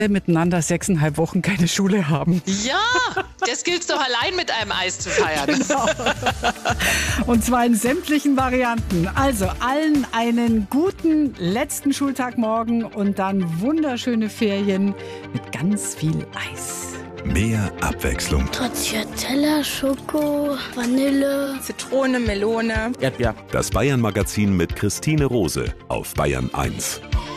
miteinander 6,5 Wochen keine Schule haben. Ja, das gilt's doch allein mit einem Eis zu feiern. Genau. Und zwar in sämtlichen Varianten. Also allen einen guten letzten Schultag morgen und dann wunderschöne Ferien mit ganz viel Eis. Mehr Abwechslung. Stracciatella, Schoko, Vanille, Zitrone, Melone, Erdbeer. Das Bayern-Magazin mit Christine Rose auf Bayern 1.